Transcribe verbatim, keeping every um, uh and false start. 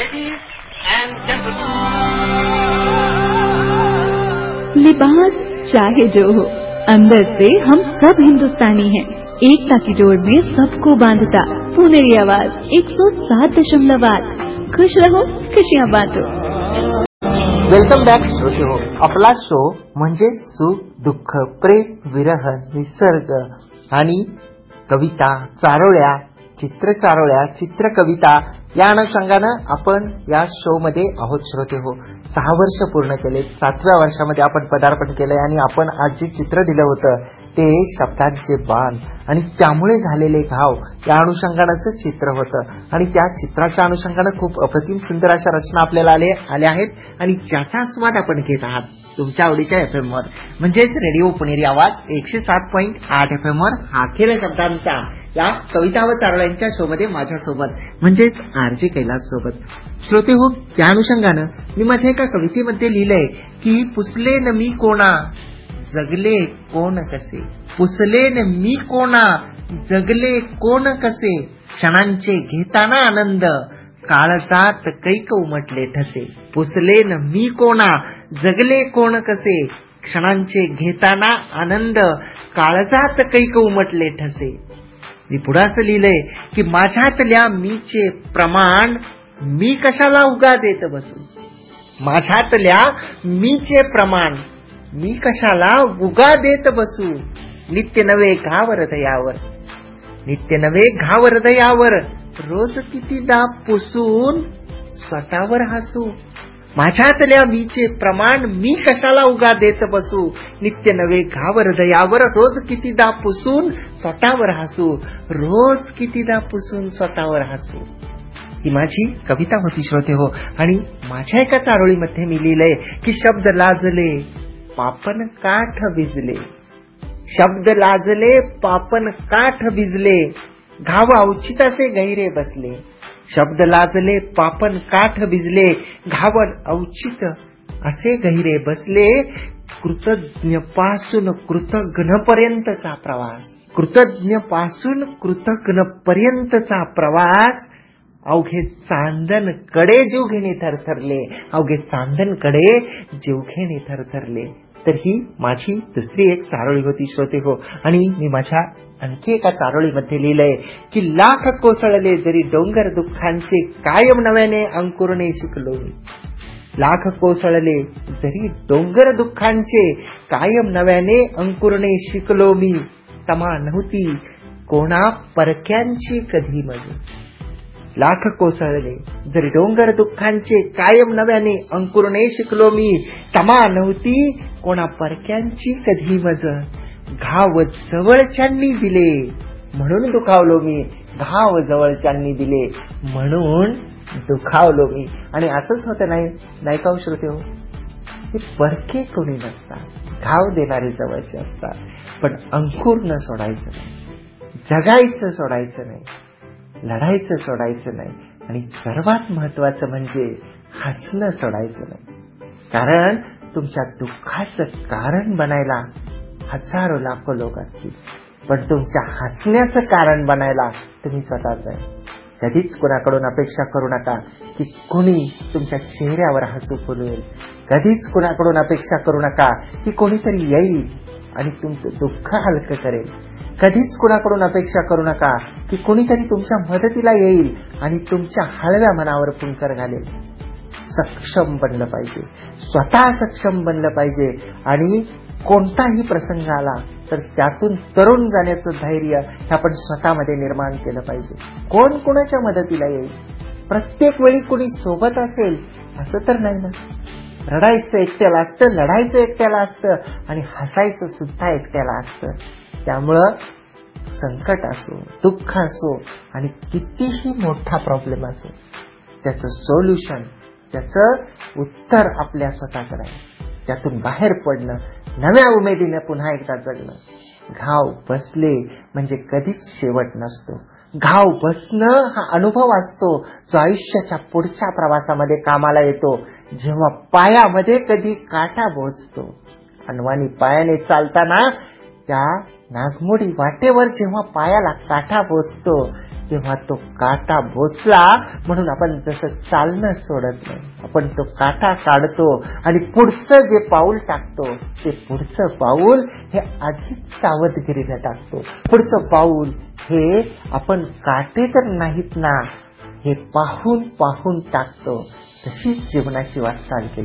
Ladies and gentlemen. लिबास चाहे जो हो, अंदर से हम सब हिंदुस्तानी हैं। एकता की डोर में सबको बांधता पुनेरी आवाज एक सौ सात दशमलव आठ। खुश रहो, खुशियाँ बांटो। वेलकम बॅक श्रोते हो. आपला शो म्हणजे सुख दुःख प्रेम विरह निसर्ग आणि कविता चारोळ्या चित्र चारोळ्या चित्र कविता या अनुषंगानं आपण या शो मध्ये आहोत श्रोते हो. सहा वर्ष पूर्ण केले. सातव्या वर्षामध्ये आपण पदार्पण केलंय आणि आपण आज जे चित्र दिलं होतं ते शब्दांचे बाण आणि त्यामुळे झालेले घाव या अनुषंगाचं चित्र होतं आणि त्या चित्राच्या अनुषंगानं खूप अप्रतिम सुंदर अशा रचना आपल्याला आले आल्या आहेत आणि ज्याचा स्वाद आपण घेत आहात तुमच्या आवडीच्या एफ एम वर म्हणजेच रेडिओ पुणेरी आवाज एकशे सात पॉईंट आठ एफ एम वर हाकेल शब्दांचा या कविता व चारोळ्यांच्या शो मध्ये माझ्यासोबत म्हणजेच आर जे कैलास सोबत. श्रोते हो, त्या अनुषंगानं मी माझ्या एका कवितेमध्ये लिहिलंय की पुसले न मी कोणा जगले कोण कसे, पुसले न मी कोणा जगले कोण कसे, क्षणांचे घेताना आनंद काळजात कैक उमटले ठसे. पुसले न मी कोणा जगले कोण कसे, क्षणांचे घेताना आनंद काळजात कैक उमटले ठसे. मी पुढे असं लिहिलंय की माझ्यातल्या मीचे प्रमाण मी कशाला उगा देत बसू, माझ्यातल्या मीचे प्रमाण मी कशाला उगा देत बसू. नित्य नवे घाव हृदयावर, नित्य नवे घाव हृदयावर, रोज कितीदा पुसून स्वतःवर हसू. माझ्यातल्या मीचे प्रमाण मी कशाला उगा देत बसू. नित्य नवे घाव हृदयावर, रोज कितीदा पुसून स्वतःवर हसू, रोज कितीदा पुसून स्वतःवर हसू. ही माझी कविता होती श्रोते हो. आणि माझ्या एका चारोळीमध्ये मी लिहिलंय की शब्द लाजले पापन काठ भिजले, शब्द लाजले पापन काठ भिजले, घाव अवचिताचे गहिरे बसले. शब्द लाजले पापन काठ भिजले, घाव अवचित असे गहिरे बसले. कृतज्ञ पासून कृतज्ञ पर्यंतचा प्रवास, कृतज्ञ पासून कृतज्ञ पर्यंतचा प्रवास, अवघे चांदन कडे जीवघेणे थरथरले, अवघे चांदन कडे जीवघेणे थरथरले. तर ही माझी दुसरी एक चारोळी होती श्रोते हो. आणि मी माझ्या आणखी एका चारोळीमध्ये लिहिलंय की लाख कोसळले जरी डोंगर दुःखांचे, कायम नव्याने अंकुरणे शिकलो मी. लाख कोसळले जरी डोंगर दुःखांचे, कायम नव्याने अंकुरणे शिकलो मी. तमा नव्हती कोणा परक्यांची कधी मज, लाख कोसळले जरी डोंगर दुःखांचे, कायम नव्याने अंकुरणे शिकलो मी. तमा नव्हती कोणा परक्यांची कधी मज, घाव जवळच्यांनी दिले म्हणून दुखावलो मी, घाव जवळच्यांनी दिले म्हणून दुखावलो मी. आणि असंच होतं नाही नाही का श्रोते हो, हे परके कोणी नसतात, घाव देणारे जवळचे असतात. पण अंकुर न सोडायचं नाही, जगायचं सोडायचं नाही, लढायचं सोडायचं नाही आणि सर्वात महत्वाचं म्हणजे हसणं सोडायचं नाही. कारण तुमच्या दुःखाचं कारण बनायला हजारो लाखो लोक असतील, पण तुमच्या हसण्याचं कारण बनायला तुम्ही स्वतःच आहे. कधीच कुणाकडून अपेक्षा करू नका की कोणी तुमच्या चेहऱ्यावर हसू फुलवेल. कधीच कुणाकडून अपेक्षा करू नका की कोणीतरी येईल आणि तुमचं दुःख हलकं करेल. कधीच कुणाकडून अपेक्षा करू नका की कोणीतरी तुमच्या मदतीला येईल आणि तुमच्या हळव्या मनावर फुंकर घालेल. सक्षम बनलं पाहिजे, स्वतः सक्षम बनलं पाहिजे आणि कोणताही प्रसंग आला तर त्यातून तरुण जाण्याचं धैर्य हे आपण स्वतःमध्ये निर्माण केलं पाहिजे. कोण कोणाच्या मदतीला येईल, प्रत्येक वेळी कोणी सोबत असेल असं तर नाही ना. रडायचं एकट्याला असतं, लढायचं एकट्याला असतं आणि हसायचं सुद्धा एकट्याला असतं. त्यामुळं संकट असो, दुःख असो आणि कितीही मोठा प्रॉब्लेम असो, त्याचं सोल्युशन, त्याचं उत्तर आपल्या स्वतःकडे आहे. त्यातून बाहेर पडणं, नव्या उमेदीने पुन्हा एकदा जगणं. घाव बसले म्हणजे कधीच शेवट नसतो. घाव बसणं हा अनुभव असतो जो आयुष्याच्या पुढच्या प्रवासामध्ये कामाला येतो, जेव्हा पायामध्ये कधी काटा बोचतो. अनवाणी पायाने चालताना त्या नागमोडी वाटेवर जेव्हा पायाला काटा बोचतो तेव्हा तो काटा बोचला म्हणून आपण जसं चालणं सोडत नाही, आपण तो काटा काढतो आणि पुढचं जे पाऊल टाकतो ते पुढचं पाऊल हे अधिक सावधगिरीने टाकतो. पुढचं पाऊल हे आपण काटे तर नाहीत ना हे पाहून पाहून टाकतो. तशीच जीवनाची वाटचाल केली